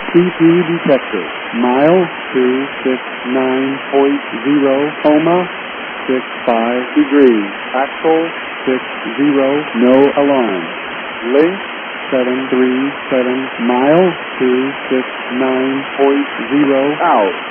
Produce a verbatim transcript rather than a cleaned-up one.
C three detector. Mile two six nine point zero, coma, six five degrees. Axle six zero, no alarm. Link seven three seven, mile two six nine point zero, out.